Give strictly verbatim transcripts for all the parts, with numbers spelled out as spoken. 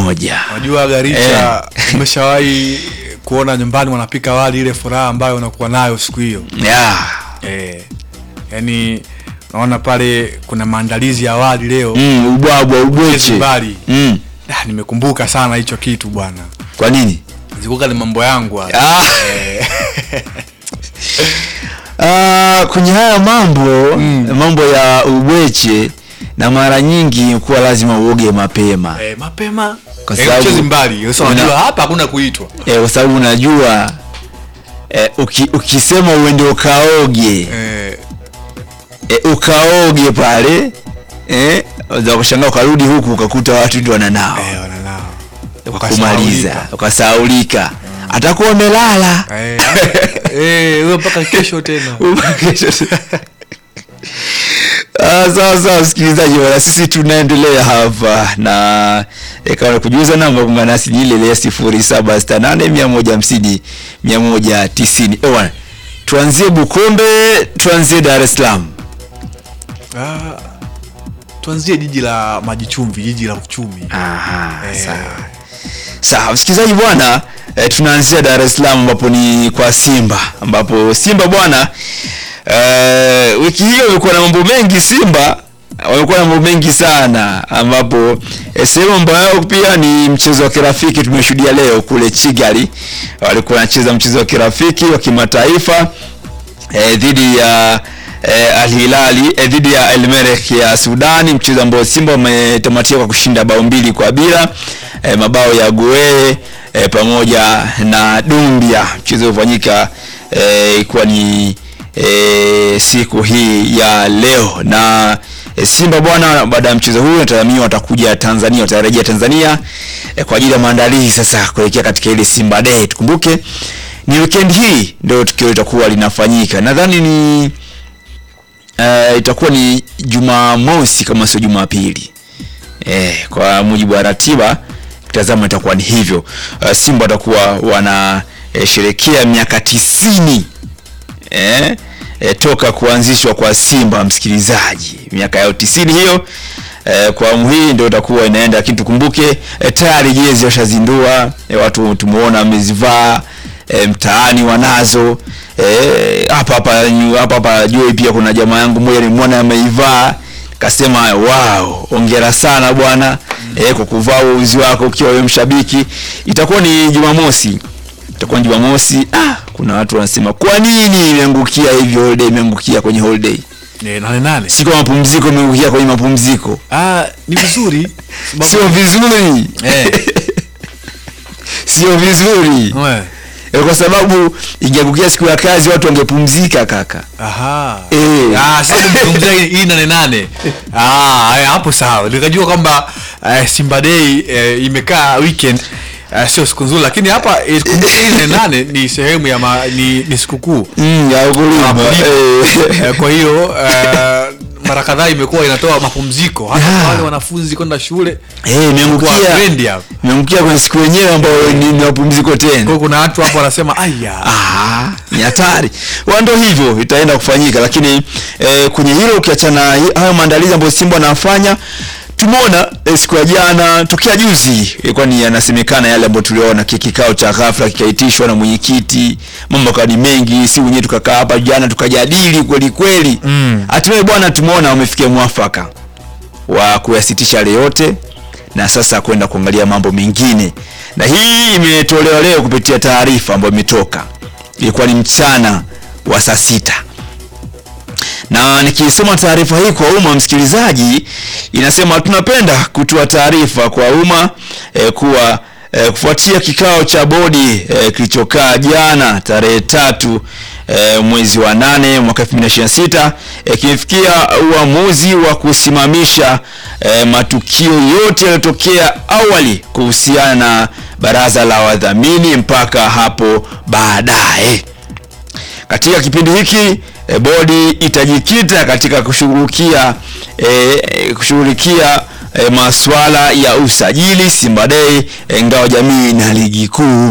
moja. Unajua Garicha, eh. umeshawahi kuona nyumbani wanapika wali, ile furaha ambayo unakuwa nayo siku hiyo? Yeah. Eh. Yaani naona pale kuna maandalizi ya wali leo. Mm, ubwabwa ubweche. Mm. Ah, nimekumbuka sana hicho kitu bwana. Kwa nini? Zikuka ni mambo yangu haya. Ah. Eh. Ah, kwenye haya mambo, mm. mambo ya ubweche na mara nyingi kuwa lazima uoge mapema. Eh, mapema. Kwa sababu eh, mbali. Sasa unajua hapa hakuna kuitwa. Eh, kwa sababu unajua eh, uki, ukisema uende ukaoge. Eh, eh ukaoge pale, eh, za kushangaa ukarudi huku ukakuta watu ndio wananao. Eh, wananao. Ukamaliza, ukasahaulika. Mm. Atakuwa amelala. Eh, eh, wewe mpaka kesho tena. Kesho tena. Ah, sasa msikilizaji, wala sisi tunaendelea hapa na e, kama kujuza namba kuungana nasi ni ile ile sifuri saba sita nane mia moja hamsini mia moja tisini. Ewa, tuanzie Bukombe, tuanzie Dar es Salaam. Ah, tuanzie jiji la maji chumvi, jiji la uchumi. Aha, eh. Sawa. Sawa, msikilizaji bwana, e, tunaanzia Dar es Salaam ambapo ni kwa Simba, ambapo Simba bwana Uh, wiki hiyo ilikuwa na mambo mengi. Simba walikuwa na mambo mengi sana, ambapo sehemu ambayo pia ni mchezo wa kirafiki tumeshuhudia leo kule Kigali. Walikuwa wanacheza mchezo wa kirafiki wa kimataifa eh, dhidi ya eh, Al Hilal eh, dhidi ya Al Merreikh ya Sudan, mchezo ambao Simba wametamatia kwa kushinda bao mbili kwa bila, eh, mabao ya Gueye eh, pamoja na Dumbia. Mchezo ufanyika eh, kwa ni E, siku hii ya leo na e, Simba bwana, baada ya mchezo huu natazamia watakuja Tanzania, watarejea Tanzania e, kwa ajili ya maandalizi sasa kuelekea katika ile Simba Day. Tukumbuke ni weekend hii ndio tukio litakuwa linafanyika. Nadhani ni e, itakuwa ni Jumamosi kama sio Jumapili. Eh, kwa mujibu wa ratiba kitazama itakuwa ni hivyo. Uh, Simba watakuwa wana e, sherekea miaka tisini Eh, eh, toka kuanzishwa kwa Simba, msikilizaji, miaka yao tisini hiyo. Eh, kwa awamu hii ndio itakuwa inaenda, lakini tukumbuke eh, tayari jezi washazindua, eh, watu tumuona amezivaa eh, mtaani wanazo eh, hapa hapa hapa hapa juu pia kuna jamaa yangu mmoja nimeona ameivaa, kasema wow, hongera sana bwana eh, kwa kuvaa uzi wako ukiwa wewe mshabiki. Itakuwa ni Jumamosi. Itakuwa Jumamosi. Ah, kuna watu wanasema kwa nini imeangukia hivi holiday, imeangukia kwenye holiday? Eh, nane nane. Siko mapumziko, imeangukia kwenye mapumziko. Ah, ni vizuri. Sio vizuri. Eh. Sio vizuri. Eh. E, kwa sababu ingeangukia siku ya kazi watu wangepumzika kaka. Aha. Eh. Ah, sasa tumzungumzia hii nane nane. Ah, hapo sawa. Nikajua kwamba uh, Simba Day uh, imekaa weekend. Uh, sio siku nzuri, lakini hapa kumbuka nane ni sehemu ya ma, ni, ni sikukuu mm, ya ukulima. Eh, kwa hiyo uh, mara kadhaa imekuwa inatoa mapumziko hata yeah. wale wanafunzi kwenda shule. Eh, imeangukia imeangukia kwenye siku yenyewe ambayo ni mapumziko tena. Kwa kuna watu hapo wanasema aya, ah, ni hatari. Ndio hivyo itaenda kufanyika, lakini eh, kwenye hilo ukiachana hayo maandalizi ambayo Simba wanafanya, tumeona siku ya jana tokea juzi ilikuwa ni yanasemekana yale ambayo tuliona kikao cha ghafla kikaitishwa na mwenyekiti, mambo kadi mengi, si wenyewe tukakaa hapa jana tukajadili kweli kweli. Hatimaye mm. bwana tumeona wamefikia mwafaka wa kuyasitisha yale yote na sasa kwenda kuangalia mambo mengine. Na hii imetolewa leo kupitia taarifa ambayo imetoka. Ilikuwa ni mchana wa saa sita. Na nikisoma taarifa hii kwa umma, msikilizaji, inasema tunapenda kutoa taarifa kwa umma e, kuwa e, kufuatia kikao cha bodi e, kilichokaa jana tarehe tatu e, mwezi wa nane mwaka elfu mbili ishirini na sita e, kimefikia uamuzi wa kusimamisha e, matukio yote yaliyotokea awali kuhusiana na baraza la wadhamini mpaka hapo baadaye. Katika kipindi hiki e, bodi itajikita katika kushughulikia e, kushughulikia e, masuala ya usajili, Simba Day, e, ngao jamii na ligi kuu.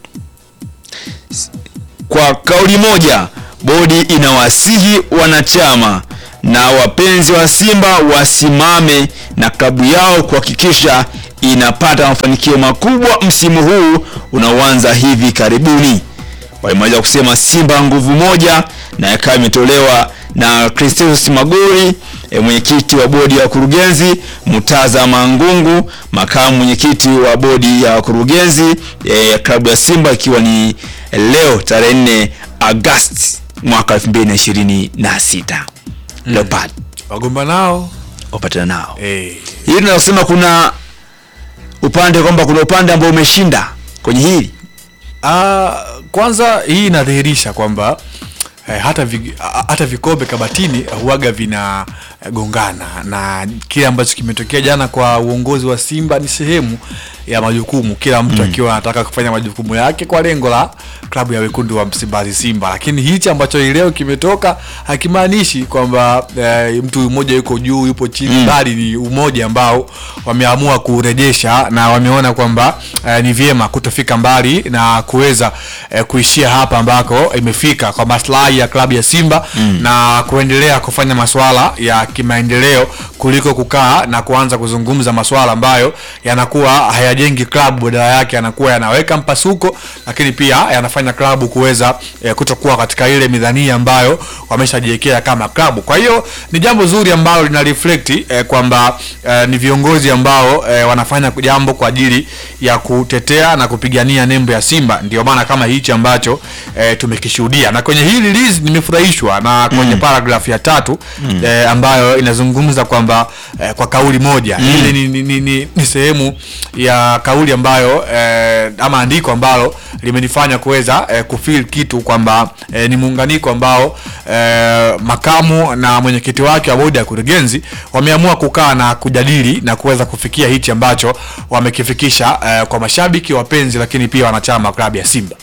Kwa kauli moja, bodi inawasihi wanachama na wapenzi wa Simba wasimame na klabu yao kuhakikisha inapata mafanikio makubwa msimu huu unaoanza hivi karibuni. Walimaliza kusema Simba nguvu moja, na ikawa imetolewa na Christos Magori, e, mwenyekiti wa bodi ya wakurugenzi, Mutaza Mangungu, makamu mwenyekiti wa bodi ya wakurugenzi ya e, klabu ya Simba, ikiwa ni leo tarehe nne Agosti mwaka elfu mbili na ishirini na sita. Mm. Leopard wagomba nao wapatana nao. Eh. Hili tunasema kuna upande kwamba kuna upande ambao umeshinda kwenye hili. Ah, kwanza hii inadhihirisha kwamba eh, hata vi, hata vikombe kabatini huaga vina eh, gongana, na kile ambacho kimetokea jana kwa uongozi wa Simba ni sehemu ya majukumu, kila mtu akiwa mm. anataka kufanya majukumu yake kwa lengo la klabu ya wekundu wa Msimbazi Simba. Lakini hichi ambacho leo kimetoka hakimaanishi kwamba eh, mtu mmoja yuko juu yupo chini, mm. bali ni umoja ambao wameamua kurejesha, na wameona kwamba eh, ni vyema kutofika mbali na kuweza eh, kuishia hapa ambako imefika kwa maslahi ya klabu ya Simba, mm. na kuendelea kufanya masuala ya kimaendeleo kuliko kukaa na kuanza kuzungumza masuala ambayo yanakuwa hayajengi klabu, badala yake yanakuwa yanaweka mpasuko, lakini pia yanafanya klabu kuweza eh, kutokuwa katika ile midhania ambayo wameshajiwekea kama klabu. Kwa hiyo ni jambo zuri ambalo lina reflect eh, kwamba eh, ni viongozi ambao eh, wanafanya jambo kwa ajili ya kutetea na kupigania nembo ya Simba. Ndio maana kama hichi ambacho eh, tumekishuhudia, na kwenye hii release nimefurahishwa na kwenye mm. paragraph ya tatu mm. eh, ambayo inazungumza kwamba eh, kwa kauli moja mm. ile ni, ni, ni, ni sehemu ya kauli ambayo eh, ama andiko ambalo limenifanya kuweza eh, kufeel kitu kwamba eh, ni muunganiko ambao eh, makamu na mwenyekiti wake wa bodi ya kurugenzi wameamua kukaa na kujadili na kuweza kufikia hichi ambacho wamekifikisha eh, kwa mashabiki, wapenzi, lakini pia wanachama wa klabu ya Simba.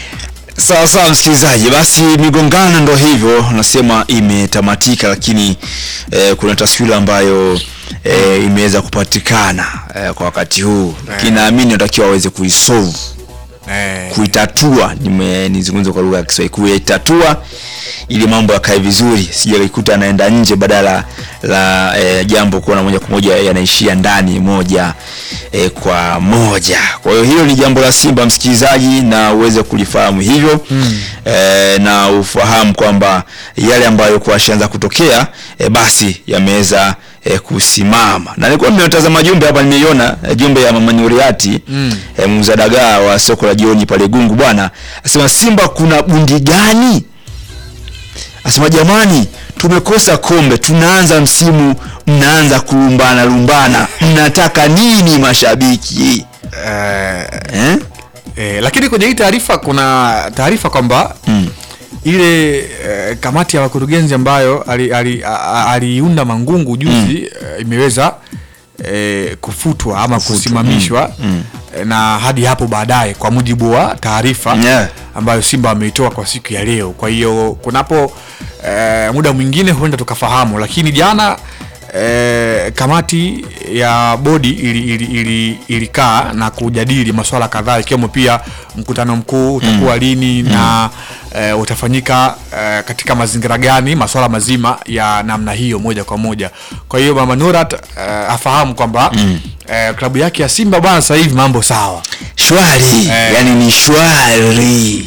Sawa sawa msikilizaji, basi migongano ndo hivyo nasema imetamatika, lakini eh, kuna taswira ambayo eh, imeweza kupatikana eh, kwa wakati huu, lakini naamini natakiwa waweze kuisolve, eh, kuitatua. Nizungumze kwa lugha ya Kiswahili, kuitatua ili mambo yakae vizuri, sije kukuta anaenda nje badala la e, jambo kuona moja kwa moja yanaishia ndani moja e, kwa moja. Kwa hiyo hilo ni jambo la Simba msikilizaji, na uweze kulifahamu hivyo mm. e, na ufahamu kwamba yale ambayo kwa shanza kutokea e, basi yameweza e, kusimama. Na nilikuwa nimetazama jumbe hapa, nimeiona e, jumbe ya Mama Nuriati mm. e, muuza dagaa wa soko la jioni pale Gungu bwana, asema Simba kuna bundi gani? Asema jamani, tumekosa kombe, tunaanza msimu mnaanza kulumbana lumbana, mnataka nini mashabiki? Eh, eh? Eh, lakini kwenye hii taarifa kuna taarifa kwamba mm. ile eh, kamati ya wakurugenzi ambayo aliunda ali, ali Mangungu juzi mm. eh, imeweza eh, kufutwa ama Kufutu. kusimamishwa mm. Mm. Eh, na hadi hapo baadaye kwa mujibu wa taarifa yeah. ambayo Simba wameitoa kwa siku ya leo. Kwa hiyo kunapo eh, muda mwingine huenda tukafahamu, lakini jana eh, kamati ya bodi ilikaa ili, ili, ili na kujadili masuala kadhaa, ikiwemo pia mkutano mkuu utakuwa mm. lini mm. na e, utafanyika e, katika mazingira gani, masuala mazima ya namna hiyo moja kwa moja. Kwa hiyo Mama Nurat e, afahamu kwamba mm. e, klabu yake ya Simba bwana sasa hivi mambo sawa, shwari e, yani ni shwari.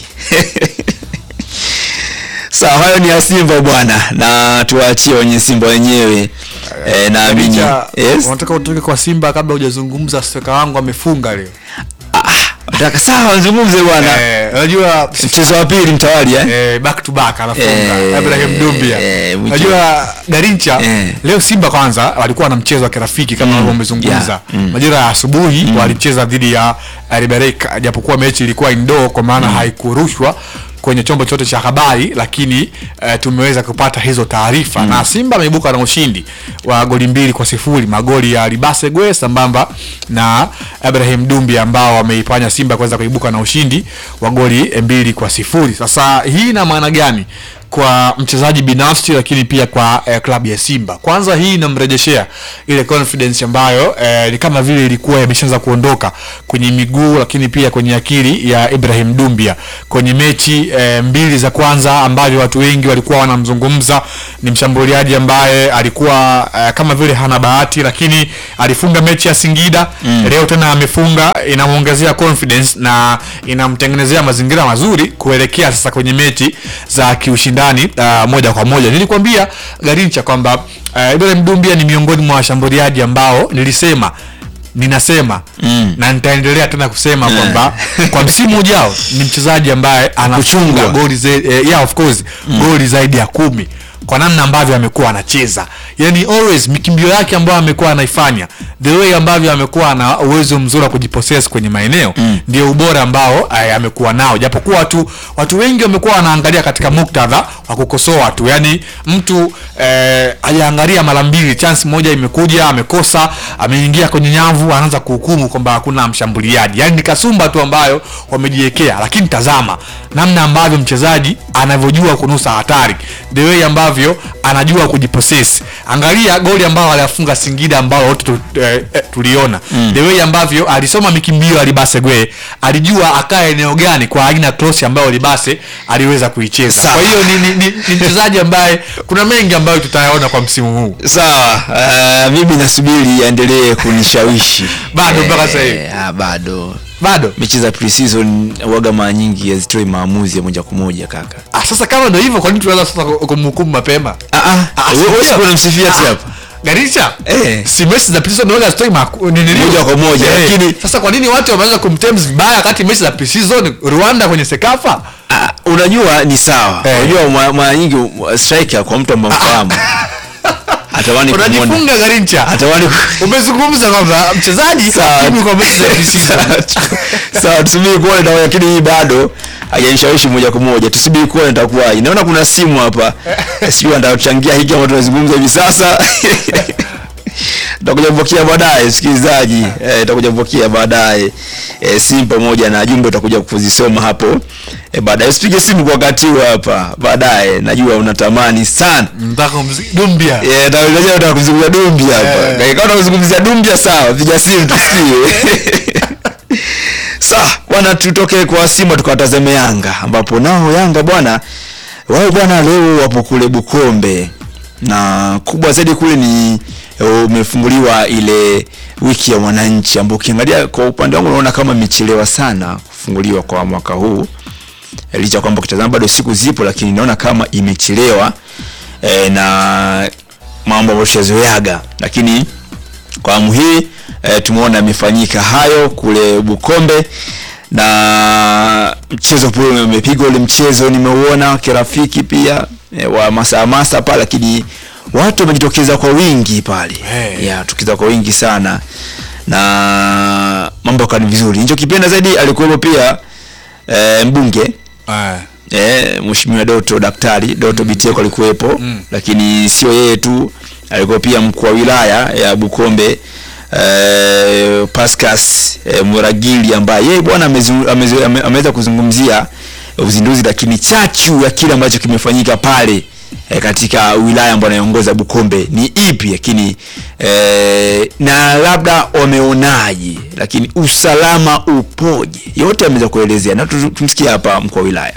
Sawa, hayo ni ya Simba bwana, na tuachie wenye Simba wenyewe. Eh, naamini yes. Unataka utoke kwa Simba kabla hujazungumza steka wangu amefunga leo. Ah, nataka sawa nzungumze bwana. Eh, unajua mchezo wa pili mtawali eh? Eh, back to back anafunga. Ibrahim Dumbia. Unajua Garincha eh. leo Simba kwanza walikuwa na mchezo wa kirafiki kama mm. wamezungumza. Yeah. Mm. Majira ya asubuhi mm. walicheza dhidi ya Riberek, japokuwa mechi ilikuwa indoor kwa maana mm. haikurushwa kwenye chombo chote cha habari, lakini uh, tumeweza kupata hizo taarifa mm. na Simba ameibuka na ushindi wa goli mbili kwa sifuri, magoli ya Libasegwe sambamba na Ibrahim Dumbi ambao wameifanya Simba kuweza kuibuka na ushindi wa goli mbili kwa sifuri. Sasa hii ina maana gani kwa mchezaji binafsi, lakini pia kwa eh, klabu ya Simba. Kwanza hii inamrejeshea ile confidence ambayo eh, ni kama vile ilikuwa imeshaanza kuondoka kwenye miguu, lakini pia kwenye akili ya Ibrahim Dumbia kwenye mechi eh, mbili za kwanza ambavyo watu wengi walikuwa wanamzungumza. Ni mshambuliaji ambaye alikuwa eh, kama vile hana bahati, lakini alifunga mechi ya Singida. mm. Leo tena amefunga, inamuongezea confidence na inamtengenezea mazingira mazuri kuelekea sasa kwenye mechi za kiushindani uh, moja kwa moja. Nilikwambia Garincha kwamba uh, Ibrahim Dumbia ni miongoni mwa washambuliaji ambao nilisema ninasema mm. na nitaendelea tena kusema yeah. kwamba kwa msimu ujao ni mchezaji ambaye anafunga goli zaidi eh, yeah of course mm. goli zaidi ya kumi kwa namna ambavyo amekuwa anacheza. Yani always mikimbio yake ambayo amekuwa anaifanya, the way ambavyo amekuwa na uwezo mzuri wa kujipossess kwenye maeneo mm. ndio ubora ambao amekuwa nao. Japokuwa watu watu wengi wamekuwa wanaangalia katika muktadha wa kukosoa tu. Yani mtu eh, hajaangalia mara mbili, chance moja imekuja amekosa, ameingia kwenye nyavu, anaanza kuhukumu kwamba hakuna mshambuliaji. Yani ni kasumba tu ambayo wamejiwekea. Lakini tazama namna ambavyo mchezaji anavyojua kunusa hatari, the way ambavyo anajua kujipossess. Angalia goli ambao alifunga Singida ambao wote eh, eh, tuliona mm. the way ambavyo alisoma mikimbio Alibase Gwe, alijua akae eneo gani kwa aina cross ambayo Alibase aliweza kuicheza. Kwa hiyo ni, ni, ni, ni mchezaji ambaye kuna mengi ambayo tutayaona kwa msimu huu. Sawa, uh, mimi nasubiri aendelee kunishawishi. Bado mpaka sasa hivi. Ah, bado. Bado mechi za pre-season waga mara nyingi yazitoi maamuzi ya moja kwa moja kaka. Ah, sasa kama ndio hivyo, kwa nini tunaanza sasa kumhukumu mapema? Ah ah, wewe sio unamsifia tu hapa. Garisha, eh, si mechi za pre-season ndio zitoi nini moja kwa moja, eh, lakini sasa kwa nini watu wameanza kumtems vibaya wakati mechi za pre-season Rwanda kwenye Sekafa? Ah, unajua ni sawa. Eh. Unajua mara nyingi striker kwa mtu ambaye mfahamu atawani kumuona. Unajifunga Garincha. Atawani umezungumza kwamba mchezaji timu kwa mechi za pre-season. Sawa, tusubiri kuona, lakini hii bado hajanishawishi moja kwa moja. Tusubiri kuona itakuwa. Naona kuna simu hapa. Sio ndio tuchangia hiki ambacho tunazungumza hivi sasa. Tutakuja kupokea baadaye sikilizaji. Eh, tutakuja kupokea baadaye. Eh, simu pamoja na jumbe tutakuja kuzisoma hapo. Eh, baadaye usipige simu kwa wakati hapa. Baadaye najua unatamani sana. Nataka Dumbia. Eh, ndio nataka kuzungumzia Dumbia hapa. Yeah. Kama unazungumzia Dumbia sawa, piga simu tusikie. Sawa, bwana, tutoke kwa Simba tukatazame Yanga ambapo nao Yanga bwana wao bwana leo wapo kule Bukombe. Na kubwa zaidi kule ni umefunguliwa ile wiki ya wananchi ambapo ukiangalia kwa upande wangu unaona kama imechelewa sana kufunguliwa kwa mwaka huu. Licha kwamba kitazama bado siku zipo, lakini naona kama imechelewa e, na mambo yameshazoeaga, lakini kwa amu hii e, tumeona imefanyika hayo kule Bukombe. Na mchezo pale umepigwa, ule mchezo nimeuona kirafiki pia e, wa masa masa pale, lakini watu wamejitokeza kwa wingi pale. Hey. Ya tukiza kwa wingi sana na mambo kani vizuri. Nilichokipenda zaidi alikuwa pia e, mbunge ah eh Mheshimiwa Doto Daktari Doto mm. Biteko alikuwepo mm. Lakini sio yeye tu, alikuwa pia mkuu wa wilaya ya Bukombe eh Pascas eh, Muragili ambaye yeye bwana ameweza kuzungumzia uzinduzi lakini chachu ya kile ambacho kimefanyika pale e, katika wilaya ambayo anaongoza Bukombe ni ipi, lakini e, na labda wameonaje, lakini usalama upoje, yote ameweza kuelezea na tumsikia hapa mkuu wa wilaya.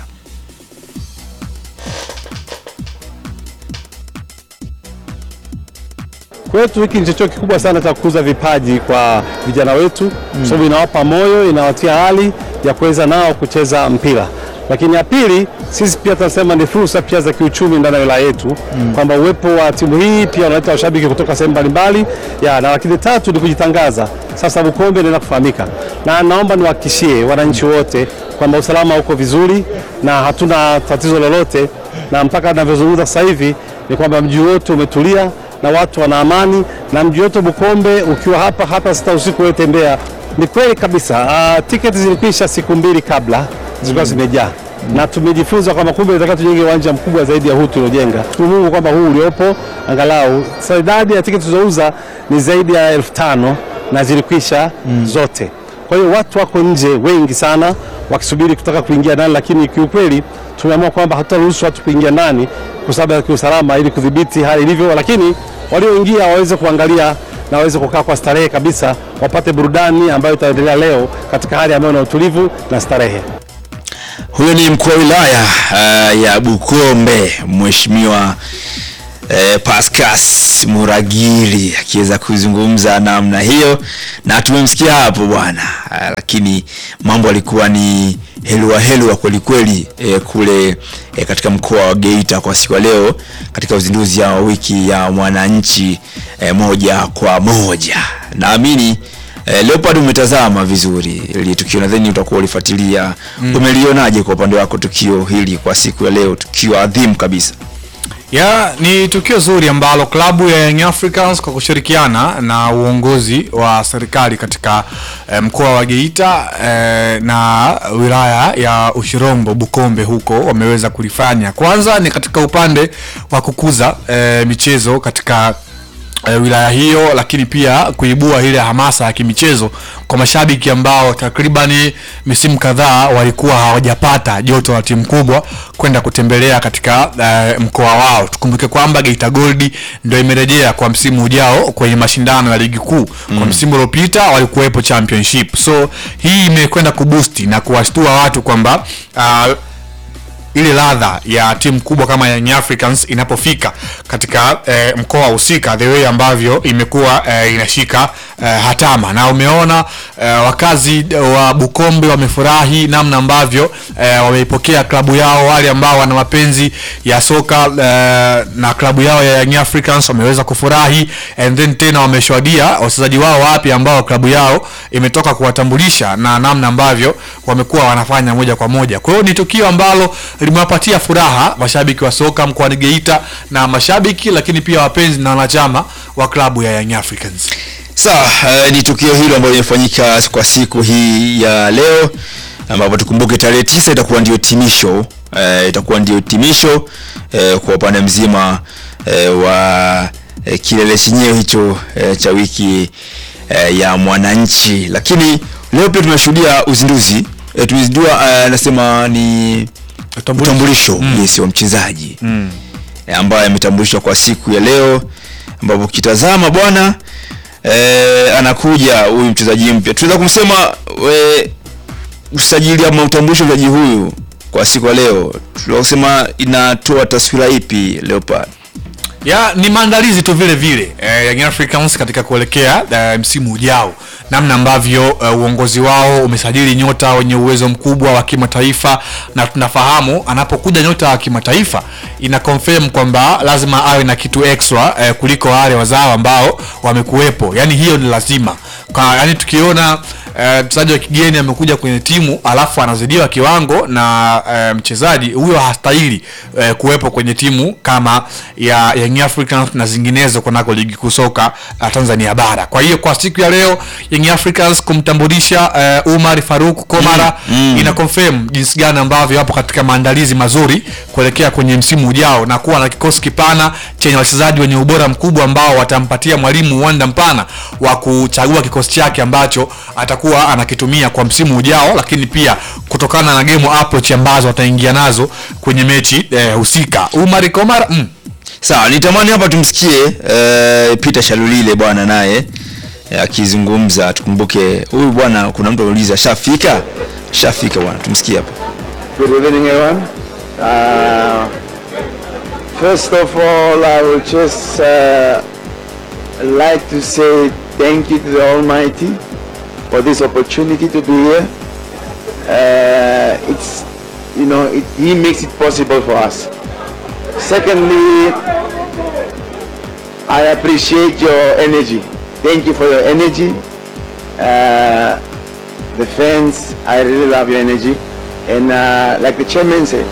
Kwetu hiki ni chochote kikubwa sana cha kukuza vipaji kwa vijana wetu mm. Sababu inawapa moyo, inawatia hali ya kuweza nao kucheza mpira. Lakini ya pili, sisi pia tunasema ni fursa pia za kiuchumi ndani ya wilaya yetu mm. kwamba uwepo wa timu hii pia unaleta washabiki kutoka sehemu mbalimbali ya, na lakini tatu ni kujitangaza. Sasa Bukombe inaenda kufahamika. Na naomba niwahakikishie wananchi wote kwamba usalama uko vizuri na hatuna tatizo lolote, na mpaka ninavyozungumza sasa hivi ni kwamba mji wote umetulia na watu wana amani, na mji wote Bukombe ukiwa hapa hata sita usiku wewe tembea. Ni kweli kabisa, uh, tiketi zilikwisha siku mbili kabla zilikuwa zimejaa. Mm. Na tumejifunza kwamba kumbe tunataka tujenge uwanja mkubwa zaidi ya huu tuliojenga. Tunashukuru Mungu kwamba huu uliopo angalau sasa idadi ya tiketi tulizouza ni zaidi ya elfu tano na zilikwisha mm. zote. Kwa hiyo watu wako nje wengi sana wakisubiri kutaka kuingia ndani, lakini kiukweli tumeamua kwamba hatutaruhusu watu kuingia ndani kwa sababu ya kiusalama, ili kudhibiti hali ilivyo, lakini walioingia waweze kuangalia na waweze kukaa kwa starehe kabisa, wapate burudani ambayo itaendelea leo katika hali ambayo na utulivu na starehe. Huyo ni mkuu wa wilaya uh, ya Bukombe, Mheshimiwa uh, Pascas Muragiri akiweza kuzungumza namna hiyo, na tumemsikia hapo bwana uh, lakini mambo alikuwa ni helwa helwa kweli kweli eh, kule eh, katika mkoa wa Geita kwa siku ya leo katika uzinduzi wa wiki ya mwananchi eh, moja kwa moja. Naamini eh, Leopard umetazama vizuri ili tukio, nadhani utakuwa ulifuatilia. mm. Umelionaje kwa upande wako tukio hili kwa siku ya leo, tukio adhimu kabisa? Ya, ni tukio zuri ambalo klabu ya Young Africans kwa kushirikiana na uongozi wa serikali katika eh, mkoa wa Geita eh, na wilaya ya Ushirombo Bukombe huko wameweza kulifanya. Kwanza ni katika upande wa kukuza eh, michezo katika E, wilaya hiyo, lakini pia kuibua ile hamasa ya kimichezo kwa mashabiki ambao takribani misimu kadhaa walikuwa hawajapata joto la timu kubwa kwenda kutembelea katika e, mkoa wao. Tukumbuke kwamba Geita Gold ndio imerejea kwa msimu ujao kwenye mashindano ya ligi kuu. mm. Kwa msimu uliopita walikuwepo championship, so hii imekwenda kuboost na kuwashtua watu kwamba uh, ile ladha ya timu kubwa kama Young Africans inapofika katika eh, mkoa husika, the way ambavyo imekuwa eh, inashika eh, hatama. Na umeona eh, wakazi wa Bukombe wamefurahi namna ambavyo eh, wameipokea klabu yao, wale ambao wana mapenzi ya soka eh, na klabu yao ya Young Africans wameweza kufurahi, and then tena wameshuhudia wachezaji wao wapi ambao klabu yao imetoka kuwatambulisha na namna ambavyo wamekuwa wanafanya moja kwa moja. Kwa hiyo ni tukio ambalo limewapatia furaha mashabiki wa soka mkoani Geita na mashabiki lakini pia wapenzi na wanachama wa klabu ya Young Africans. Sawa, uh, ni tukio hilo ambalo limefanyika kwa siku hii ya leo, ambapo tukumbuke tarehe tisa itakuwa ndio timisho, uh, itakuwa ndio timisho uh, kwa upande mzima uh, wa uh, kilele chenyewe hicho uh, cha wiki uh, ya mwananchi. Lakini leo pia tumeshuhudia uzinduzi, uh, tumezindua uh, nasema ni utambulisho mm. yes, wa mchezaji mm. ambaye ametambulishwa kwa siku ya leo, ambapo kitazama bwana eh, anakuja huyu mchezaji mpya. Tunaweza kumsema we, usajili ama utambulisho wa mchezaji huyu kwa siku ya leo, tunaweza kusema inatoa taswira ipi Leopard? Ya, ni maandalizi tu vile vile eh, Young Africans katika kuelekea eh, msimu ujao, namna ambavyo eh, uongozi wao umesajili nyota wenye uwezo mkubwa wa kimataifa, na tunafahamu anapokuja nyota wa kimataifa ina confirm kwamba lazima awe na kitu extra eh, kuliko wale wazao ambao wamekuwepo. Yani hiyo ni lazima. Kwa yani tukiona mchezaji uh, wa kigeni amekuja kwenye timu alafu anazidiwa kiwango na uh, mchezaji huyo hastahili uh, kuwepo kwenye timu kama ya Young Africans na zinginezo kunako ligi kusoka uh, Tanzania bara. Kwa hiyo kwa siku ya leo Young Africans kumtambulisha uh, Umar Faruk Komara mm, mm. ina confirm jinsi gani ambavyo hapo katika maandalizi mazuri kuelekea kwenye msimu ujao na kuwa na kikosi kipana chenye wachezaji wenye ubora mkubwa ambao watampatia mwalimu uwanda mpana wa kuchagua kikosi chake ambacho atakuwa anakitumia kwa msimu ujao, lakini pia kutokana na game approach ambazo wataingia nazo kwenye mechi eh, husika. Umar Komara mm. Sawa, nitamani hapa tumsikie uh, Peter Shalulile bwana naye uh, akizungumza. Tukumbuke huyu bwana, kuna mtu anauliza shafika shafika bwana, tumsikie hapa. Good evening everyone. Uh, first of all I will just uh, like to say thank you to the Almighty for this opportunity to be here. Uh, it's, you know, it, He makes it possible for us. Secondly, I appreciate your energy. Thank you for your energy. Uh, the fans, I really love your energy. And uh, like the chairman said,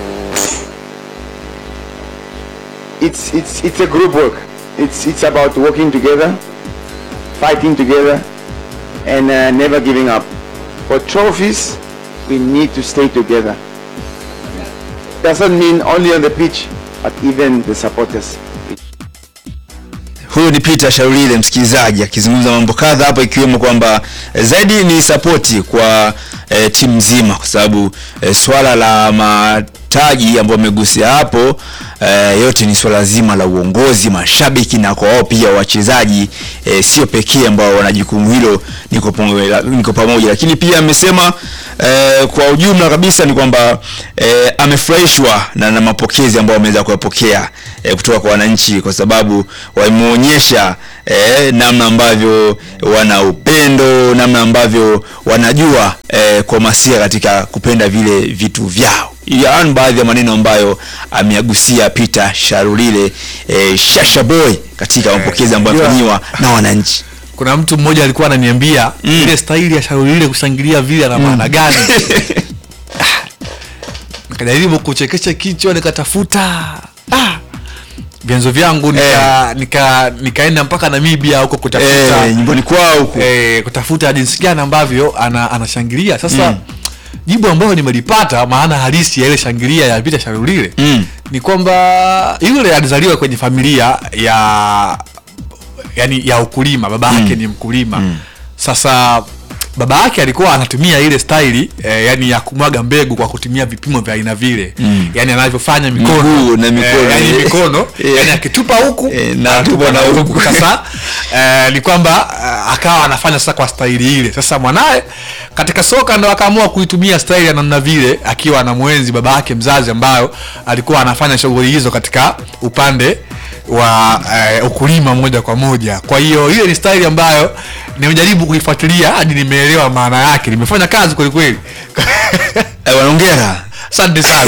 it's it's it's a group work. It's it's about working together, fighting together, and uh, never giving up. For trophies, we need to stay together. Doesn't mean only on the pitch, but even the supporters. Huyo ni Peter Shalulile msikilizaji akizungumza mambo kadha hapa, ikiwemo kwamba zaidi ni support kwa e, timu nzima, kwa sababu e, swala la mataji ambayo amegusia hapo e, yote ni swala zima la uongozi, mashabiki na kwa wao pia wachezaji e, sio pekee ambao wana jukumu hilo, niko pamoja niko pamoja. Lakini pia amesema e, kwa ujumla kabisa ni kwamba e, amefurahishwa na, na mapokezi ambayo ameweza kuyapokea e, kutoka kwa wananchi, kwa sababu wameonyesha e, namna ambavyo wana upendo, namna ambavyo wanajua e, kwa masia katika kupenda vile vitu vyao. Yaani baadhi ya maneno ambayo ameagusia Peter Sharulile e, Shasha Boy katika mapokezi ambayo yamefanywa na wananchi. Kuna mtu mmoja alikuwa ananiambia mm. ile staili ya Sharulile kushangilia vile ana maana gani? Nikajaribu kuchekesha kichwa, nikatafuta ah vyanzo vyangu nika eh. nika nikaenda mpaka Namibia huko kutafuta eh, nyumbani kwao huko eh, kutafuta jinsi gani ambavyo ana anashangilia. Sasa mm. jibu ambalo nimelipata maana halisi ya ile shangilia ya Peter Sharulile mm. ni kwamba yule alizaliwa kwenye familia ya yani ya ukulima, baba yake mm. ni mkulima mm. Sasa baba yake alikuwa anatumia ile staili eh, yani ya kumwaga mbegu kwa kutumia vipimo vya aina vile mm. yani anavyofanya mikono Mkuu na mikono eh, yani mikono yani akitupa huku eh, na tupa na huku. Sasa eh, ni kwamba uh, akawa anafanya sasa kwa staili ile. Sasa mwanae katika soka ndo akaamua kuitumia staili ya namna vile, akiwa anamwenzi baba yake mzazi ambayo alikuwa anafanya shughuli hizo katika upande wa uh, ukulima moja kwa moja. Kwa hiyo ile ni staili ambayo nimejaribu kuifuatilia hadi nimeelewa maana yake. Nimefanya kazi kweli kweli. Eh, wanaongea. Asante sana.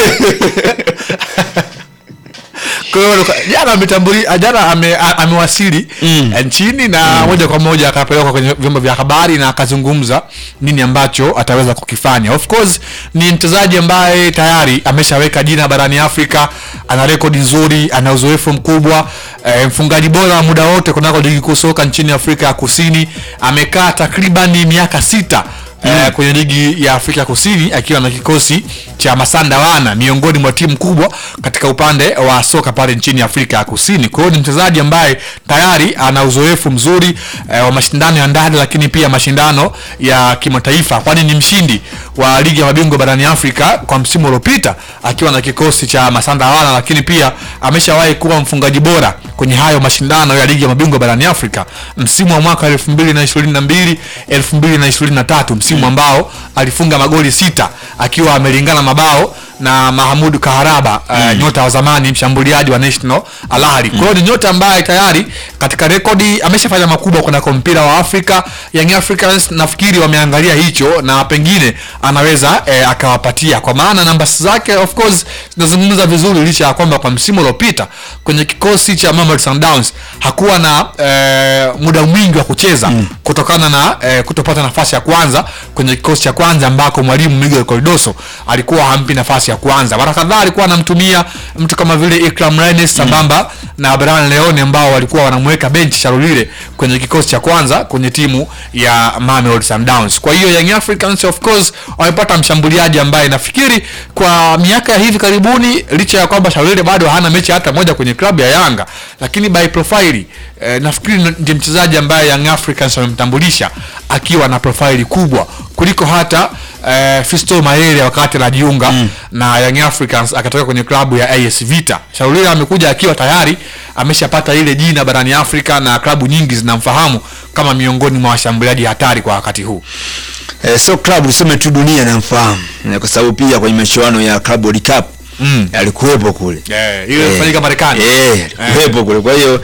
Kwa hiyo jana ametambulia, jana ame, amewasili mm. nchini na mm. moja kwa moja akapelekwa kwenye vyombo vya habari na akazungumza nini ambacho ataweza kukifanya. Of course ni mchezaji ambaye tayari ameshaweka jina barani Afrika, ana rekodi nzuri, ana uzoefu mkubwa, e, mfungaji bora muda wote kunako ligi kuu soka nchini Afrika ya Kusini. Amekaa takriban miaka sita Mm. Uh, kwenye ligi ya Afrika Kusini akiwa na kikosi cha Masanda Wana, miongoni mwa timu kubwa katika upande wa soka pale nchini Afrika ya Kusini. Kwa hiyo ni mchezaji ambaye tayari ana uzoefu mzuri uh, wa mashindano ya ndani, lakini pia mashindano ya kimataifa, kwani ni mshindi wa ligi ya mabingwa barani Afrika kwa msimu uliopita akiwa na kikosi cha Masanda Wana, lakini pia ameshawahi kuwa mfungaji bora kwenye hayo mashindano ya ligi ya mabingwa barani Afrika msimu wa mwaka elfu mbili na ishirini na mbili elfu mbili na ishirini na tatu, msimu ambao alifunga magoli sita akiwa amelingana mabao na Mahamudu Kaharaba mm. uh, nyota wa zamani mshambuliaji wa National Al Ahly. Kwa hiyo ni nyota ambaye tayari katika rekodi ameshafanya makubwa kuna mpira wa Afrika. Young Africans nafikiri wameangalia hicho na pengine anaweza eh, akawapatia, kwa maana namba zake of course zinazungumza vizuri, licha ya kwamba kwa msimu uliopita kwenye kikosi cha Mamelodi Sundowns hakuwa na eh, muda mwingi wa kucheza mm. kutokana na eh, kutopata nafasi ya kwanza kwenye kikosi cha kwanza ambako mwalimu Miguel Cardoso alikuwa hampi nafasi ya kwanza. Mara kadhaa alikuwa anamtumia mtu kama vile Ikram Renes sambamba mm. na Brian Leone ambao walikuwa wanamweka bench Sharulile kwenye kikosi cha kwanza kwenye timu ya Mamelodi Sundowns. Kwa hiyo Young Africans of course wamepata mshambuliaji ambaye nafikiri kwa miaka ya hivi karibuni, licha ya kwamba Sharulile bado hana mechi hata moja kwenye klabu ya Yanga, lakini by profile eh, nafikiri ndiye mchezaji ambaye Young Africans wamemtambulisha akiwa na profile kubwa kuliko hata eh, Fisto Mayele wakati anajiunga mm. na Young Africans akatoka kwenye klabu ya A S Vita. Sharulile amekuja akiwa tayari ameshapata ile jina barani Afrika na klabu nyingi zinamfahamu kama miongoni mwa washambuliaji hatari kwa wakati huu. Eh, so klabu tuseme tu dunia inamfahamu kwa sababu pia kwenye michuano ya Club World Cup mm. alikuwepo kule. Eh, ile ilifanyika Marekani. Eh, alikuwepo kule. Kwa hiyo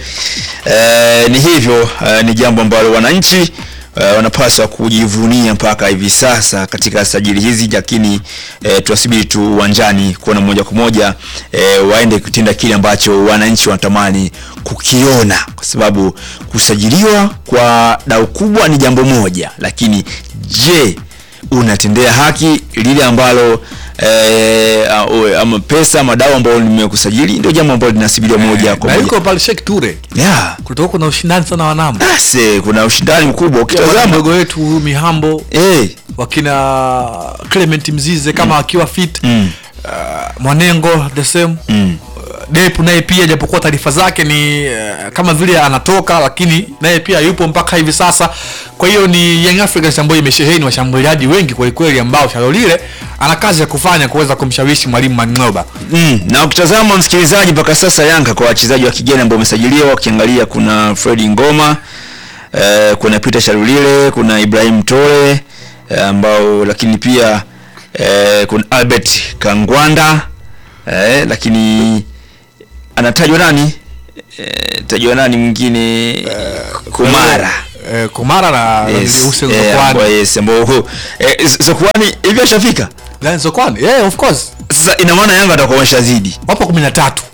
eh, ni hivyo eh, ni jambo ambalo wananchi Uh, wanapaswa kujivunia mpaka hivi sasa katika sajili hizi, lakini uh, tuwasubiri tu uwanjani kuona moja kwa moja uh, waende kutenda kile ambacho wananchi wanatamani kukiona, kwa sababu kusajiliwa kwa dau kubwa ni jambo moja, lakini je, unatendea haki lile ambalo eh uh, ama pesa madao ambao nimekusajili? Ndio jambo ambalo linasubiriwa moja kwa moja. Na yuko pale Sheikh Toure. Yeah. Kutoka kuna ushindani sana wa namba. Ase kuna ushindani mkubwa. Ukitazama mdogo wetu Mihambo, eh wakina Clement Mzize kama akiwa fit, mm. uh, Mwanengo the same. Mm. Depu naye pia japokuwa taarifa zake ni uh, kama vile anatoka, lakini naye pia yupo mpaka hivi sasa. Kwa hiyo ni Young Africans ambayo imesheheni washambuliaji wengi kwa kweli, ambao Shalolile ana kazi ya kufanya kuweza kumshawishi mwalimu Mang'oba. Mm, na ukitazama msikilizaji, mpaka sasa Yanga kwa wachezaji wa kigeni ambao wamesajiliwa, ukiangalia kuna Fredi Ngoma, eh, kuna Peter Shalolile, kuna Ibrahim Tore eh, ambao lakini pia eh, kuna Albert Kangwanda eh, lakini anatajwa nani? Eh, tajwa nani mwingine? Uh, Kumara. Eh, Kumara na yes, Hussein eh, Zokwani. yes, ambao eh, Zokwani hivi ashafika? Na Zokwani, yeah, of course. Sasa ina maana Yanga atakuwa washazidi. Wapo kumi na tatu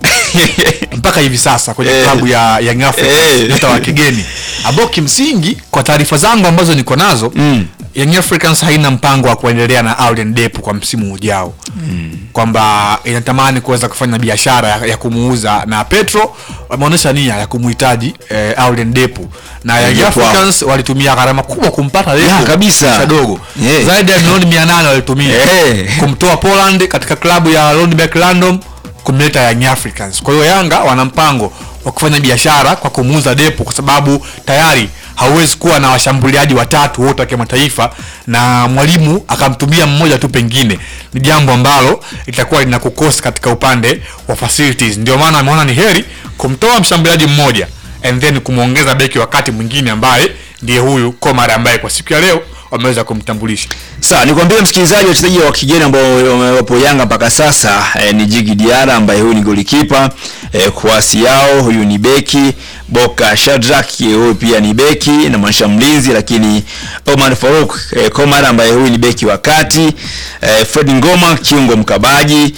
mpaka hivi sasa kwenye eh, klabu ya Young Africans eh, hata wa kigeni. Ambao kimsingi kwa taarifa zangu ambazo niko nazo, mm. Young Africans haina mpango wa kuendelea na Auden Depu kwa msimu ujao. Mm. Kwamba inatamani kuweza kufanya biashara ya, ya kumuuza, na Petro wameonyesha nia ya kumuhitaji eh, Auden Depu, na Young Africans walitumia gharama kubwa kumpata Depu ya, kabisa dogo. Yeah. Zaidi ya milioni mia nane walitumia yeah. kumtoa Poland katika klabu ya Rondbeck Random kumleta Young Africans. Kwa hiyo Yanga wana mpango wa kufanya biashara kwa kumuuza Depu, kwa sababu tayari hauwezi kuwa na washambuliaji watatu wote wa kimataifa na mwalimu akamtumia mmoja tu, pengine ni jambo ambalo litakuwa linakukosa katika upande wa facilities. Ndio maana ameona ni heri kumtoa mshambuliaji mmoja and then kumuongeza beki wakati mwingine ambaye ndiye huyu Komara, ambaye kwa siku ya leo wameweza kumtambulisha. Sasa nikwambie msikilizaji, wachezaji wa kigeni ambao wapo Yanga mpaka sasa eh, ni Jigi Diarra ambaye huyu ni golikipa, eh, Kwasi Yao huyu ni beki, Boka Shadrack huyu pia ni beki na manisha mlinzi, lakini Omar Farouk eh, Komara ambaye huyu ni beki wa kati, eh, Fred Ngoma kiungo mkabaji,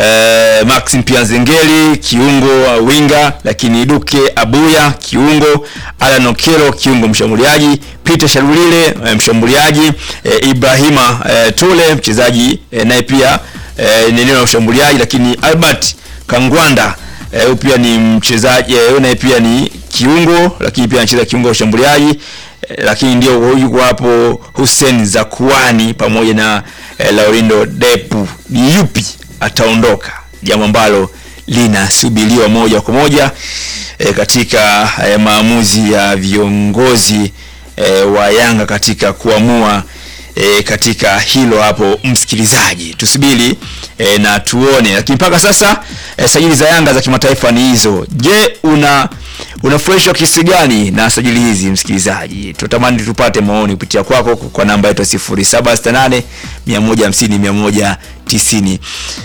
eh, Maxim Pianzengeli kiungo uh, winga, lakini Duke Abuya kiungo, Alan Okelo kiungo mshambuliaji, Peter Shalulile eh, mshambuliaji, eh, Ibrahima eh, Tule mchezaji eh, naye pia eh, ni eneo la ushambuliaji, lakini Albert Kangwanda eh, pia ni mchezaji eh, naye pia ni kiungo, lakini pia anacheza kiungo wa ushambuliaji eh, lakini ndio yuko hapo Hussein Zakwani pamoja na eh, Laurindo Depu. Ni yupi ataondoka, jambo ambalo linasubiriwa moja kwa moja eh, katika eh, maamuzi ya viongozi E, wa Yanga katika kuamua e, katika hilo hapo. Msikilizaji, tusubiri e, na tuone, lakini mpaka sasa e, sajili za Yanga za kimataifa ni hizo. Je, una unafurahishwa kiasi gani na sajili hizi msikilizaji? Tutamani tupate maoni kupitia kwako kwa namba yetu sifuri saba sita nane mia moja hamsini mia moja tisini.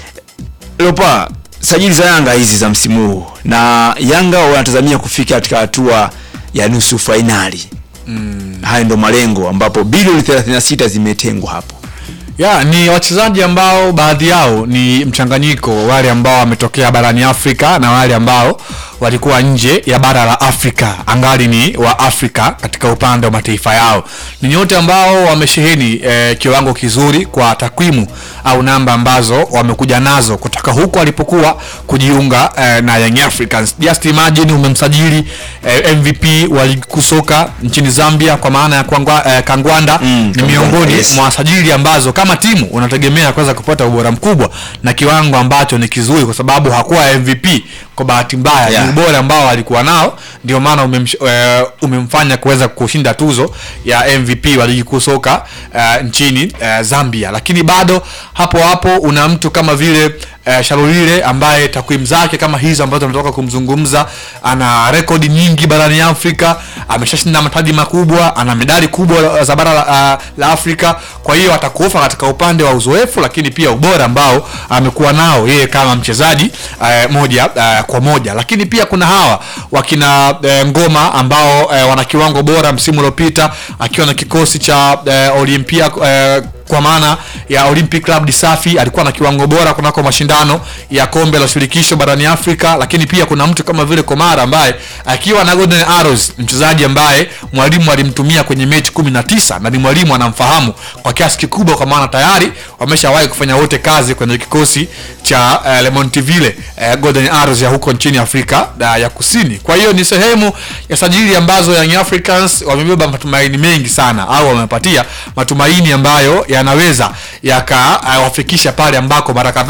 Lopa, sajili za Yanga hizi za msimu huu, na Yanga wanatazamia kufika katika hatua ya nusu finali. Mm. Hayo ndo malengo ambapo bilioni thelathini na sita zimetengwa hapo. Ya, ni wachezaji ambao baadhi yao ni mchanganyiko, wale ambao wametokea barani Afrika na wale ambao walikuwa nje ya bara la Afrika, angali ni wa Afrika katika upande wa mataifa yao. Ni nyote ambao wamesheheni eh, kiwango kizuri kwa takwimu au namba ambazo wamekuja nazo kutoka huko walipokuwa kujiunga eh, na Young Africans. Just imagine umemsajili eh, M V P wa ligi kusoka nchini Zambia kwa maana ya Kwangwa, eh, Kangwanda. Mm, ni miongoni yes. mwa wasajili ambazo kama timu unategemea kuweza kupata ubora mkubwa na kiwango ambacho ni kizuri, kwa sababu hakuwa M V P kwa bahati mbaya, yeah. Ni ubora ambao alikuwa nao, ndio maana umem, uh, umemfanya kuweza kushinda tuzo ya M V P wa ligi kuu soka uh, nchini uh, Zambia. Lakini bado hapo hapo una mtu kama vile uh, Shalulile ambaye takwimu zake kama hizo ambazo tunatoka kumzungumza, ana rekodi nyingi barani Afrika, ameshashinda mataji makubwa, ana medali kubwa za bara la, uh, la Afrika. Kwa hiyo atakuofa katika upande wa uzoefu, lakini pia ubora ambao amekuwa nao yeye kama mchezaji uh, moja uh, kwa moja. Lakini pia kuna hawa wakina uh, Ngoma ambao uh, wana kiwango bora msimu uliopita akiwa na kikosi cha uh, Olympia uh, kwa maana ya Olympic Club de Safi, alikuwa na kiwango bora kunako mashindano ya kombe la shirikisho barani Afrika. Lakini pia kuna mtu kama vile Komara ambaye akiwa na Golden Arrows, mchezaji ambaye mwalimu alimtumia kwenye mechi kumi na tisa na ni mwalimu anamfahamu kwa kiasi kikubwa, kwa maana tayari wameshawahi kufanya wote kazi kwenye kikosi cha uh, Le Montville uh, Golden Arrows ya huko nchini Afrika uh, ya Kusini. Kwa hiyo ni sehemu ya sajili ambazo Young Africans wamebeba matumaini mengi sana, au wamepatia matumaini ambayo yanaweza yakawafikisha uh, pale ambako mara kadhaa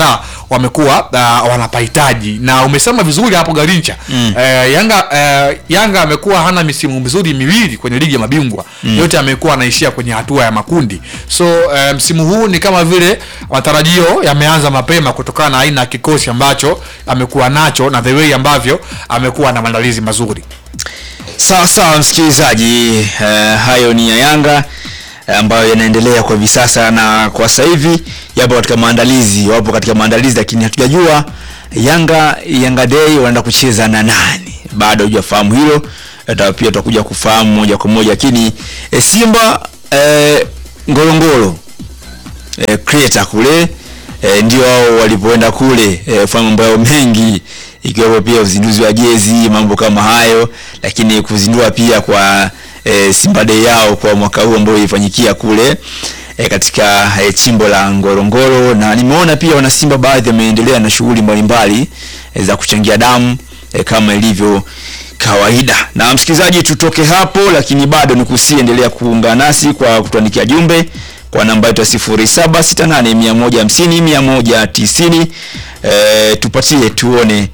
wamekuwa uh, wanapahitaji. Na umesema vizuri hapo Garincha. Mm. Uh, Yanga uh, Yanga amekuwa hana misimu mizuri miwili kwenye ligi ya mabingwa. Mm. Yote amekuwa anaishia kwenye hatua ya makundi. So uh, msimu huu ni kama vile matarajio yameanza mapema kutokana na aina ya kikosi ambacho amekuwa nacho na the way ambavyo amekuwa na maandalizi mazuri. Sawa sawa msikilizaji, uh, hayo ni ya Yanga ambayo yanaendelea kwa hivi sasa, na kwa sasa hivi yapo katika maandalizi, wapo katika maandalizi, lakini hatujajua Yanga Yanga Day wanaenda kucheza na nani. Bado hujafahamu hilo, hata pia tutakuja kufahamu moja kwa moja. Lakini e, Simba e, Ngorongoro e, creator kule e, ndio wao walipoenda kule e, fahamu mambo yao mengi, ikiwa pia uzinduzi wa jezi, mambo kama hayo, lakini kuzindua pia kwa e, Simba Day yao kwa mwaka huu ambao ilifanyikia kule e, katika e, chimbo la Ngorongoro. Na nimeona pia wana Simba baadhi wameendelea na shughuli mbalimbali e, za kuchangia damu e, kama ilivyo kawaida. Na msikilizaji, tutoke hapo, lakini bado nikusiendelea kuungana nasi kwa kutuandikia jumbe kwa namba yetu ya sifuri saba sita nane mia moja hamsini mia moja tisini. E, tupatie tuone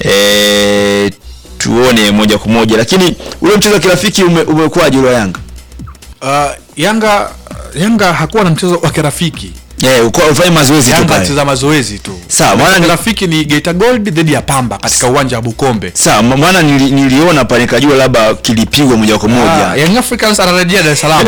e, tuone moja kwa moja. Lakini ule mchezo wa kirafiki ume, umekuwaje ule Yanga? Uh, Yanga Yanga hakuwa na mchezo wa kirafiki. Eh, uko ufanye mazoezi tu pale. Yanga cheza mazoezi tu. Sawa, maana ni rafiki ni Geita Gold dhidi ya Pamba katika uwanja wa Bukombe. Sawa, maana nili, niliona pale nikajua labda kilipigwa moja kwa moja. Ah, Young Africans anarejea Dar es Salaam.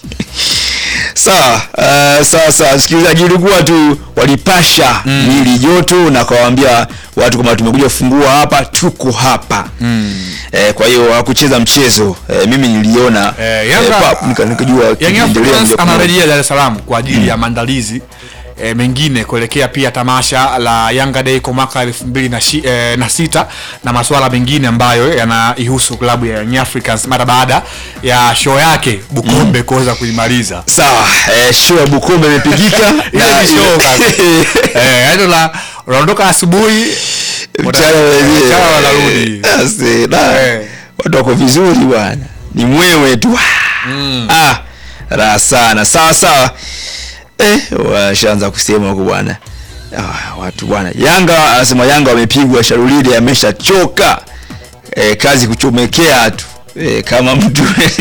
Sawa, uh, sawa sawa. Sikilizaji, ilikuwa tu walipasha mm. nili joto na kawaambia watu kama tumekuja kufungua hapa, tuko hapa. Mm. Eh, kwa hiyo hakucheza mchezo. Eh, mimi niliona eh, Yanga eh, nikajua Young Africans anarejea Dar es Salaam kwa ajili mm. ya maandalizi E, mengine kuelekea pia tamasha la Yanga Day kwa mwaka elfu mbili na sita na masuala mengine ambayo yanaihusu klabu ya Young Africans mara baada ya show yake Bukombe mm. kuweza kuimaliza. Sawa, eh, show ya Bukombe imepigika na ni show kazi. Eh, hilo la unaondoka asubuhi mchana wanarudi. Eh, watu wako vizuri bwana. Ni mwewe tu. Mm. Ah, raha sana. Sawa sawa. Eh, washaanza kusema huko bwana. Ah, watu bwana. Yanga anasema Yanga wamepigwa, Sharulide ameshachoka. Eh, kazi kuchomekea tu. Eh, kama mtu.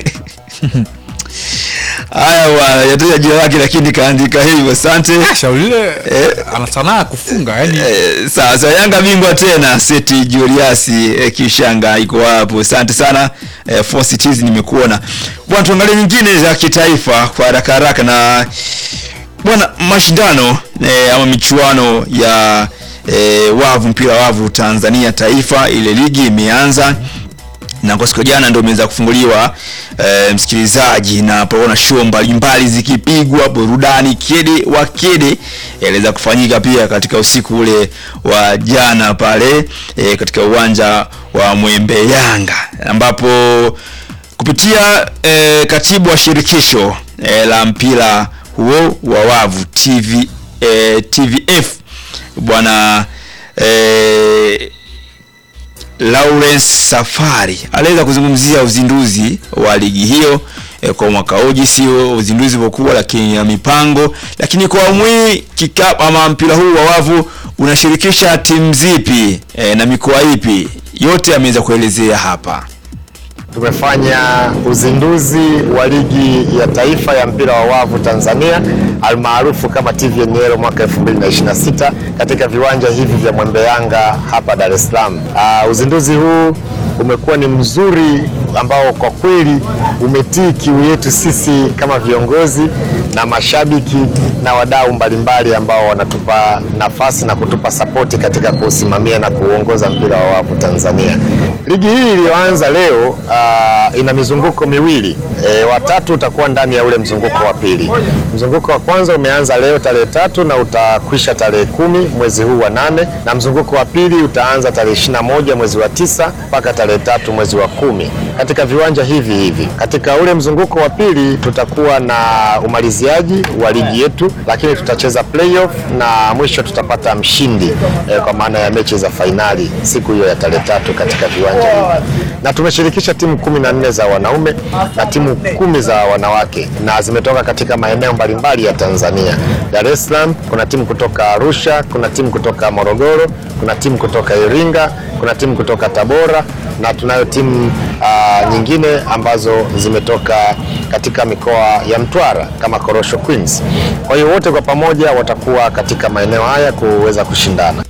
Haya bwana, yatoa jina lake lakini kaandika hivyo. Asante. Sharulide eh, ana sanaa kufunga yani. Eh, sasa Yanga bingwa tena, Seti Julius eh, Kishanga iko hapo. Asante sana. Eh, Four Cities nimekuona. Bwana, tuangalie nyingine za kitaifa kwa haraka haraka. Na bwana, mashindano eh, ama michuano ya eh, wavu mpira wavu Tanzania taifa, ile ligi imeanza na kwa siku jana ndio imeweza kufunguliwa eh, msikilizaji, na paona show mbalimbali zikipigwa, burudani kede wa kede yaliweza kufanyika pia katika usiku ule wa jana pale eh, katika uwanja wa Mwembe Yanga, ambapo kupitia eh, katibu wa shirikisho eh, la mpira huo wa wavu T V eh, T V F bwana eh, Lawrence Safari aliweza kuzungumzia uzinduzi wa ligi hiyo eh, kwa mwaka huu, sio uzinduzi mkubwa lakini ya mipango. Lakini kwa mwi kikapu ama mpira huu wa wavu unashirikisha timu zipi eh, na mikoa ipi, yote ameweza kuelezea hapa. Tumefanya uzinduzi wa ligi ya taifa ya mpira wa wavu Tanzania almaarufu kama T V N L mwaka elfu mbili na ishirini na sita katika viwanja hivi vya Mwembe Yanga hapa Dar es Salaam. Uh, uzinduzi huu umekuwa ni mzuri ambao kwa kweli umetii kiu yetu sisi kama viongozi na mashabiki na wadau mbalimbali ambao wanatupa nafasi na kutupa sapoti katika kusimamia na kuongoza mpira wa wavu Tanzania. Ligi hii iliyoanza leo uh, ina mizunguko miwili. E, watatu utakuwa ndani ya ule mzunguko wa pili. Mzunguko wa kwanza umeanza leo tarehe tatu na utakwisha tarehe kumi mwezi huu wa nane, na mzunguko wa pili utaanza tarehe ishirini na moja mwezi wa tisa mpaka tarehe tatu mwezi wa kumi katika viwanja hivi hivi. Katika ule mzunguko wa pili tutakuwa na umalizia umaliziaji wa ligi yetu, lakini tutacheza playoff na mwisho tutapata mshindi eh, kwa maana ya mechi za fainali siku hiyo ya tarehe tatu katika viwanja hivi. Na tumeshirikisha timu kumi na nne za wanaume na timu kumi za wanawake na zimetoka katika maeneo mbalimbali ya Tanzania. Dar es Salaam kuna timu kutoka Arusha, kuna timu kutoka Morogoro, kuna timu kutoka Iringa, kuna timu kutoka Tabora na tunayo timu uh, nyingine ambazo zimetoka katika mikoa ya Mtwara kama Korosho Queens. Kwa hiyo wote kwa pamoja watakuwa katika maeneo haya kuweza kushindana.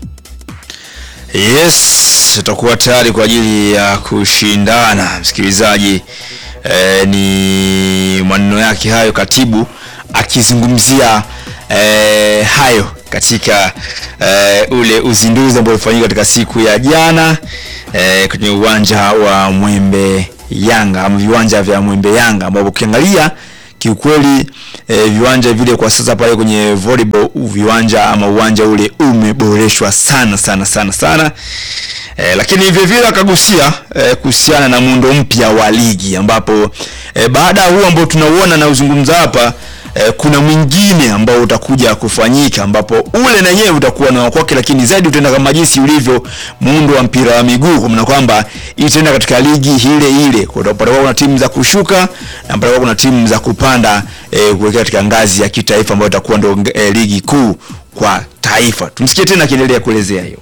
Yes, tutakuwa tayari kwa ajili ya kushindana. Msikilizaji, eh, ni maneno yake hayo katibu akizungumzia eh, hayo katika eh, ule uzinduzi ambao ulifanyika katika siku ya jana eh, kwenye uwanja wa Mwembe Yanga ama viwanja vya Mwembe Yanga, ambapo ukiangalia kiukweli eh, viwanja vile kwa sasa pale kwenye volleyball viwanja ama uwanja ule umeboreshwa sana sana sana sana. Eh, lakini vile vile akagusia eh, kuhusiana na muundo mpya wa ligi ambapo eh, baada ya huu ambao tunauona na uzungumza hapa eh, kuna mwingine ambao utakuja kufanyika ambapo ule na yeye utakuwa na kwake, lakini zaidi utaenda kama jinsi ulivyo muundo wa mpira wa miguu, kwa maana kwamba itaenda katika ligi ile ile. Kwa sababu kuna timu za kushuka na pale kuna timu za kupanda eh, kuelekea katika ngazi ya kitaifa ambayo itakuwa ndio eh, ligi kuu kwa taifa. Tumsikie tena akiendelea kuelezea hiyo.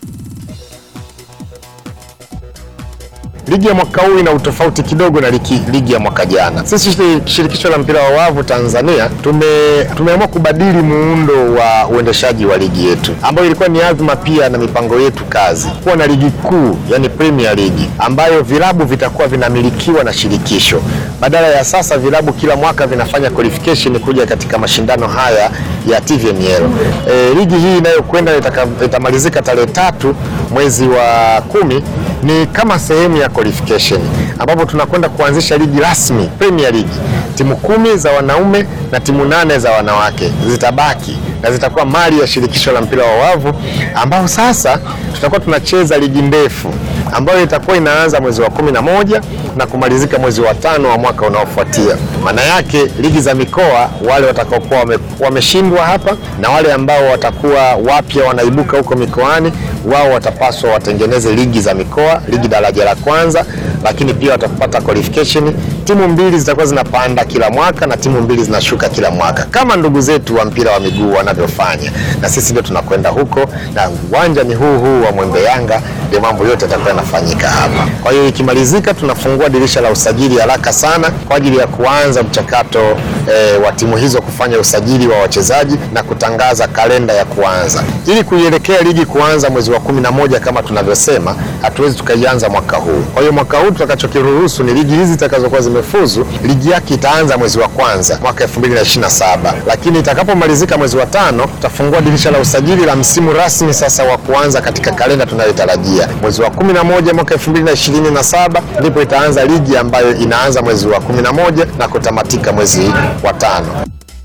Ligi ya mwaka huu ina utofauti kidogo na ligi, ligi ya mwaka jana. Sisi shirikisho la mpira wa wavu Tanzania tume tumeamua kubadili muundo wa uendeshaji wa ligi yetu, ambayo ilikuwa ni azma pia na mipango yetu kazi kuwa na ligi kuu, yani Premier League, ambayo vilabu vitakuwa vinamilikiwa na shirikisho. Badala ya sasa vilabu kila mwaka vinafanya qualification kuja katika mashindano haya ya T V N L. E, ligi hii inayokwenda itamalizika tarehe tatu mwezi wa kumi ni kama sehemu ya qualification, ambapo tunakwenda kuanzisha ligi rasmi Premier League. Timu kumi za wanaume na timu nane za wanawake zitabaki na zitakuwa mali ya shirikisho la mpira wa wavu, ambao sasa tutakuwa tunacheza ligi ndefu ambayo itakuwa inaanza mwezi wa kumi na moja na kumalizika mwezi wa tano wa mwaka unaofuatia. Maana yake ligi za mikoa, wale watakaokuwa wame, wameshindwa hapa na wale ambao watakuwa wapya wanaibuka huko mikoani, wao watapaswa watengeneze ligi za mikoa, ligi daraja la kwanza, lakini pia watapata qualification. Timu mbili zitakuwa zinapanda kila mwaka na timu mbili zinashuka kila mwaka kama ndugu zetu wa mpira wa miguu wanavyofanya, na sisi ndio tunakwenda huko, na uwanja ni huu huu wa Mwembe Yanga, ndio mambo yote yatakuwa yanafanyika hapa. Kwa hiyo ikimalizika, tunafungua dirisha la usajili haraka sana kwa ajili ya kuanza mchakato e, wa timu hizo kufanya usajili wa wachezaji na kutangaza kalenda ya kuanza, ili kuielekea ligi kuanza mwezi wa kumi na moja kama tunavyosema. Hatuwezi tukaianza mwaka huu. Kwa hiyo mwaka huu tutakachokiruhusu ni ligi hizi zitakazokuwa zimefuzu, ligi yake itaanza mwezi wa kwanza mwaka elfu mbili na ishirini na saba, lakini itakapomalizika mwezi wa tano tutafungua dirisha la usajili la msimu rasmi sasa wa kuanza katika kalenda tunayotarajia mwezi wa kumi na moja mwaka elfu mbili na ishirini na saba, ndipo itaanza ligi ambayo inaanza mwezi wa kumi na moja na kutamatika mwezi wa tano.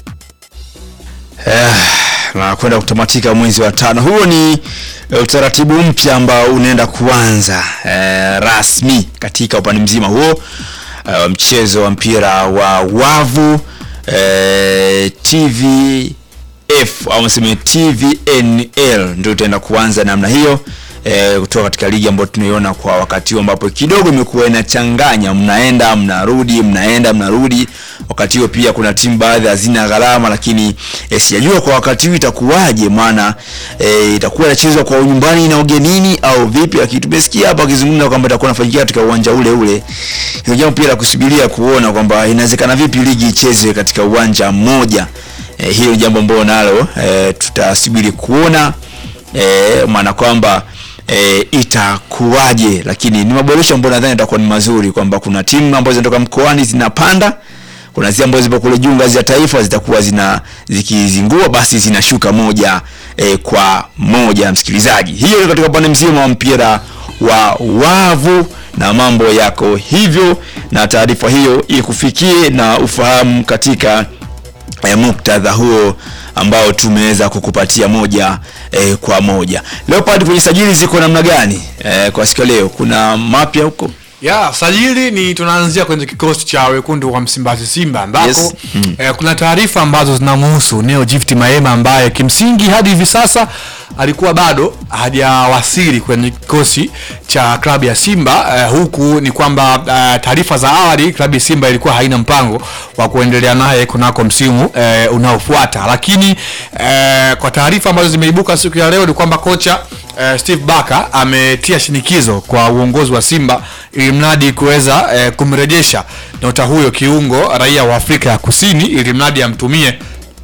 Eh, na kwenda kutamatika mwezi wa tano. Huo ni uh, utaratibu mpya ambao unaenda kuanza uh, rasmi katika upande mzima huo uh, mchezo wa mpira wa wavu uh, T V F au mseme T V N L ndio utaenda kuanza namna hiyo eh, kutoka katika ligi ambayo tunaiona kwa wakati huu, ambapo kidogo imekuwa inachanganya, mnaenda mnarudi mnaenda mnarudi. Wakati huo pia kuna timu baadhi hazina gharama, lakini eh, sijajua kwa wakati huu itakuwaje, maana eh, itakuwa inachezwa kwa nyumbani na ugenini au vipi, lakini tumesikia hapa kizungumza kwamba itakuwa inafanyika katika uwanja ule ule. Hiyo jambo pia la kusubiria kuona kwamba inawezekana vipi ligi ichezwe katika uwanja mmoja. Eh, hiyo jambo ambalo nalo eh, tutasubiri kuona eh, maana kwamba E, itakuwaje, lakini ni maboresho ambayo nadhani itakuwa ni mazuri, kwamba kuna timu ambazo zinatoka mkoani zinapanda, kuna zile ambazo zipo kule juu ngazi ya taifa zitakuwa zina zikizingua basi zinashuka moja e, kwa moja. Msikilizaji, hiyo ni katika upande mzima wa mpira wa wavu na mambo yako hivyo, na taarifa hiyo ikufikie na ufahamu katika e, muktadha huo ambao tumeweza kukupatia moja eh, kwa moja. Leopard, kwenye sajili ziko namna gani eh, kwa siku leo? Kuna mapya huko? Ya, sajili ni tunaanzia kwenye kikosi cha wekundu wa Msimbazi Simba ambako Yes. Mm. eh, kuna taarifa ambazo zinamhusu Neo Gift Maema ambaye kimsingi hadi hivi sasa alikuwa bado hajawasili kwenye kikosi cha klabu ya Simba. Eh, huku ni kwamba eh, taarifa za awali klabu ya Simba ilikuwa haina mpango wa kuendelea naye kunako msimu eh, unaofuata, lakini eh, kwa taarifa ambazo zimeibuka siku ya leo ni kwamba kocha eh, Steve Barker ametia shinikizo kwa uongozi wa Simba ili mradi kuweza eh, kumrejesha nyota huyo kiungo raia wa Afrika ya Kusini ili mradi amtumie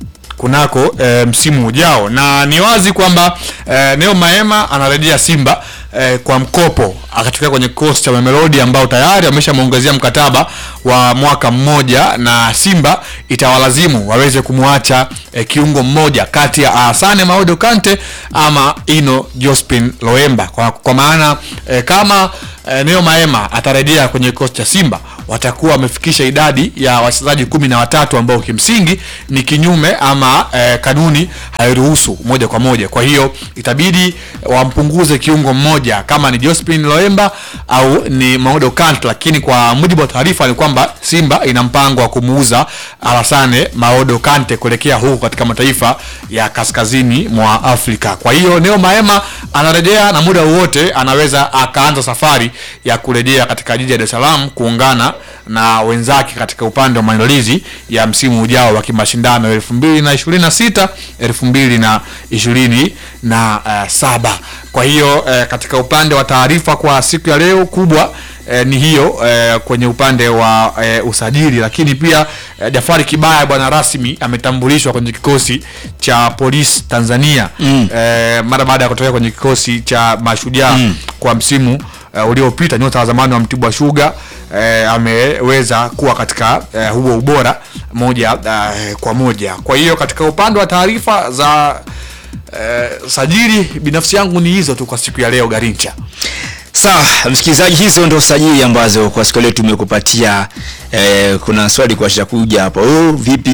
kunako e, msimu ujao, na ni wazi kwamba e, Neo Maema anarejea Simba e, kwa mkopo akatokea kwenye kikosi cha Mamelodi ambao tayari ameshamuongezea mkataba wa mwaka mmoja, na Simba itawalazimu waweze kumwacha e, kiungo mmoja kati ya Asane Maodo Kante ama Ino Jospin Loemba, kwa, kwa maana e, kama e, Neo Maema atarejea kwenye kikosi cha Simba watakuwa wamefikisha idadi ya wachezaji kumi na watatu ambao kimsingi ni kinyume ama e, kanuni hairuhusu moja kwa moja. Kwa hiyo itabidi wampunguze kiungo mmoja kama ni Jospin Loemba au ni Maodo Kante, lakini kwa mujibu wa taarifa ni kwamba Simba ina mpango wa kumuuza Alassane Maodo Kante kuelekea huko katika mataifa ya kaskazini mwa Afrika. Kwa hiyo Neo Maema anarejea na muda wote anaweza akaanza safari ya kurejea katika jiji la Dar es Salaam kuungana na wenzake katika upande wa maandalizi ya msimu ujao wa kimashindano elfu mbili na ishirini na sita elfu mbili na ishirini na saba. Kwa hiyo eh, katika upande wa taarifa kwa siku ya leo kubwa eh, ni hiyo eh, kwenye upande wa eh, usajili, lakini pia eh, Jafari Kibaya bwana rasmi ametambulishwa kwenye kikosi cha Polisi Tanzania mm. eh, mara baada ya kutoka kwenye kikosi cha Mashujaa mm. kwa msimu Uh, uliopita. Nyota wa zamani wa Mtibwa Sugar uh, ameweza kuwa katika uh, huo ubora moja uh, kwa moja. Kwa hiyo katika upande wa taarifa za uh, sajili binafsi yangu ni hizo tu kwa siku ya leo Garincha. Sawa, msikilizaji, hizo ndio sajili ambazo kwa siku leo tumekupatia. Eh, kuna swali kwa shakuja hapa. Oh, vipi